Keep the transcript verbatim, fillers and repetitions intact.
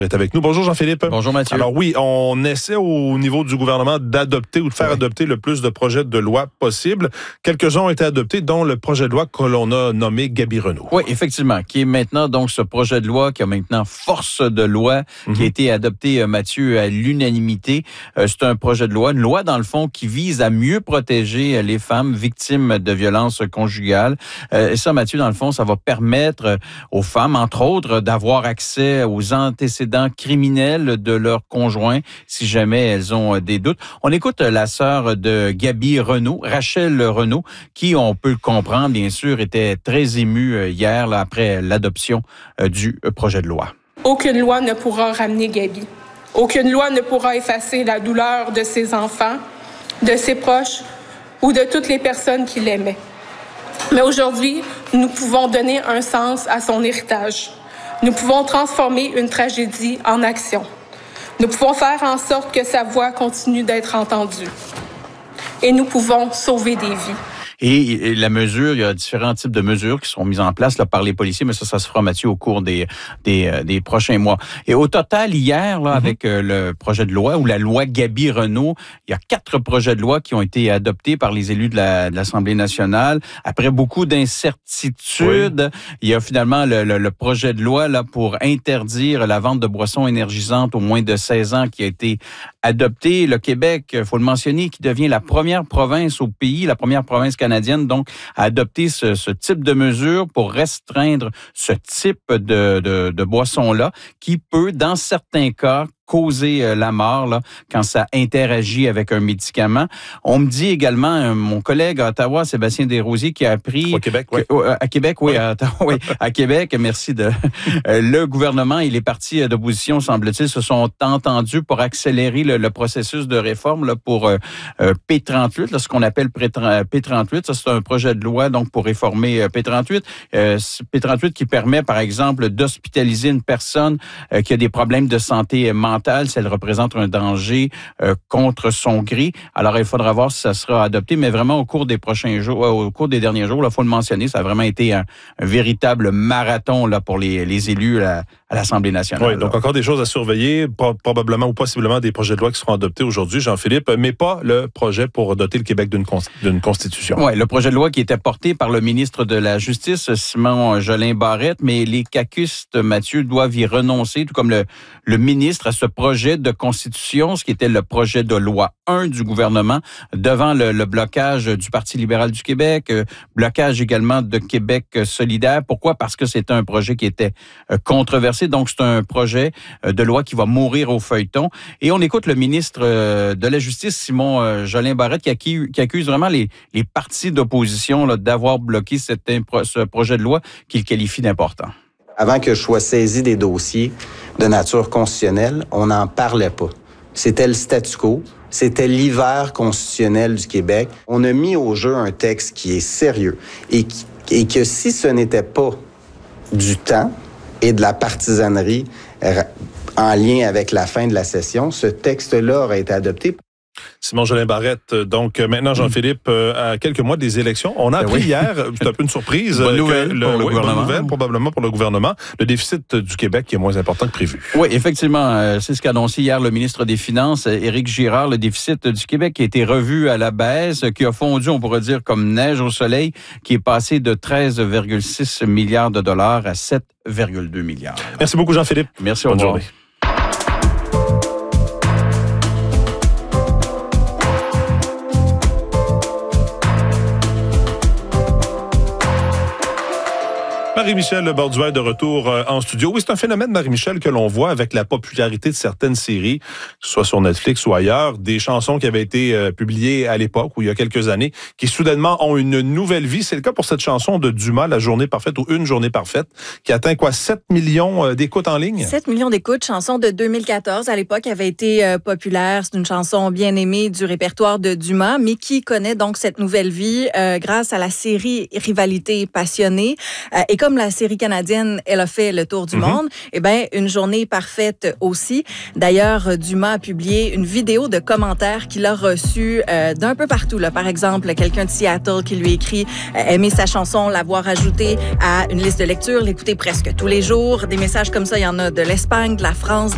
est avec nous. Bonjour Jean-Philippe. Bonjour Mathieu. Alors oui, on essaie au niveau du gouvernement d'adopter ou de faire oui. adopter le plus de projets de loi possible. Quelques-uns ont été adoptés, dont le projet de loi que l'on a nommé Gaby Renault. Oui, effectivement, qui est maintenant donc ce projet de loi qui a maintenant force de loi, mm-hmm. qui a été adopté, Mathieu, à l'unanimité. Euh, c'est un projet de loi, une loi dans le fond qui vise à mieux protéger les femmes victimes de violences conjugales. Euh, et ça, Mathieu, dans le fond, ça va permettre aux femmes, entre autres, d'avoir accès aux antécédents criminels de leurs conjoints si jamais elles ont des doutes. On écoute la sœur de Gaby Renault, Rachel Renault, qui, on peut le comprendre, bien sûr, était très émue hier là, après l'adoption du projet de loi. Aucune loi ne pourra ramener Gaby. Aucune loi ne pourra effacer la douleur de ses enfants, de ses proches ou de toutes les personnes qui l'aimaient. Mais aujourd'hui, nous pouvons donner un sens à son héritage. Nous pouvons transformer une tragédie en action. Nous pouvons faire en sorte que sa voix continue d'être entendue. Et nous pouvons sauver des vies. Et la mesure, il y a différents types de mesures qui sont mises en place là, par les policiers, mais ça, ça se fera, Mathieu, au cours des, des, des prochains mois. Et au total, hier, là, mm-hmm. avec euh, le projet de loi ou la loi Gaby Renault, il y a quatre projets de loi qui ont été adoptés par les élus de, la, de l'Assemblée nationale. Après beaucoup d'incertitudes, oui. il y a finalement le, le, le projet de loi là pour interdire la vente de boissons énergisantes aux moins de seize ans qui a été adopté. Le Québec, il faut le mentionner, qui devient la première province au pays, la première province canadienne, donc, à adopter ce, ce type de mesures pour restreindre ce type de, de, de boisson-là qui peut, dans certains cas, causer la mort là, quand ça interagit avec un médicament. On me dit également, euh, mon collègue à Ottawa, Sébastien Desrosiers, qui a appris... Au Québec, oui. Que, euh, à Québec, oui, oui. À Ottawa, oui. À Québec, merci de... Euh, le gouvernement et les partis d'opposition, semble-t-il, se sont entendus pour accélérer le, le processus de réforme là, pour euh, P trente-huit, là, ce qu'on appelle P trente-huit. Ça, c'est un projet de loi donc pour réformer P trente-huit. Euh, P trente-huit qui permet, par exemple, d'hospitaliser une personne euh, qui a des problèmes de santé mentale si elle représente un danger euh, contre son gré. Alors, il faudra voir si ça sera adopté, mais vraiment au cours des prochains jours, euh, au cours des derniers jours, il faut le mentionner, ça a vraiment été un, un véritable marathon là, pour les, les élus là, à l'Assemblée nationale. Oui, donc encore des choses à surveiller, probablement ou possiblement des projets de loi qui seront adoptés aujourd'hui, Jean-Philippe, mais pas le projet pour doter le Québec d'une, d'une constitution. Oui, le projet de loi qui était porté par le ministre de la Justice, Simon Jolin Barrette, mais les caucusistes, Mathieu, doivent y renoncer, tout comme le, le ministre, à ce projet de constitution, ce qui était le projet de loi un du gouvernement, devant le, le blocage du Parti libéral du Québec, euh, blocage également de Québec solidaire. Pourquoi? Parce que c'était un projet qui était euh, controversé. Donc, c'est un projet euh, de loi qui va mourir au feuilleton. Et on écoute le ministre euh, de la Justice, Simon euh, Jolin Barrette, qui, accu- qui accuse vraiment les, les partis d'opposition là, d'avoir bloqué cet impro- ce projet de loi qu'il qualifie d'important. Avant que je sois saisi des dossiers de nature constitutionnelle, on n'en parlait pas. C'était le statu quo, c'était l'hiver constitutionnel du Québec. On a mis au jeu un texte qui est sérieux et, qui, et que si ce n'était pas du temps et de la partisanerie en lien avec la fin de la session, ce texte-là aurait été adopté. Simon Jolin Barrette, donc maintenant Jean-Philippe, euh, à quelques mois des élections, on a appris oui. hier, c'est un peu une surprise, bonne nouvelle que le, pour le oui, gouvernement. Bonne nouvelle, probablement pour le gouvernement, le déficit du Québec qui est moins important que prévu. Oui, effectivement, c'est ce qu'a annoncé hier le ministre des Finances, Éric Girard, le déficit du Québec qui a été revu à la baisse, qui a fondu, on pourrait dire, comme neige au soleil, qui est passé de treize virgule six milliards de dollars à sept virgule deux milliards. Merci beaucoup Jean-Philippe. Merci, bonne journée. Marie-Michel Borduas de retour en studio. Oui, c'est un phénomène, Marie-Michel, que l'on voit avec la popularité de certaines séries, que ce soit sur Netflix ou ailleurs, des chansons qui avaient été euh, publiées à l'époque ou il y a quelques années, qui soudainement ont une nouvelle vie. C'est le cas pour cette chanson de Dumas, La journée parfaite ou Une journée parfaite, qui atteint quoi, sept millions d'écoutes en ligne? sept millions d'écoutes, chanson de deux mille quatorze. À l'époque, avait été euh, populaire. C'est une chanson bien aimée du répertoire de Dumas, mais qui connaît donc cette nouvelle vie euh, grâce à la série Rivalité passionnée. Euh, et comme la série canadienne, elle a fait le tour du mm-hmm. monde, eh bien, Une journée parfaite aussi. D'ailleurs, Dumas a publié une vidéo de commentaires qu'il a reçus euh, d'un peu partout. Là. Par exemple, quelqu'un de Seattle qui lui écrit euh, aimer sa chanson, l'avoir ajoutée à une liste de lecture, l'écouter presque tous les jours. Des messages comme ça, il y en a de l'Espagne, de la France,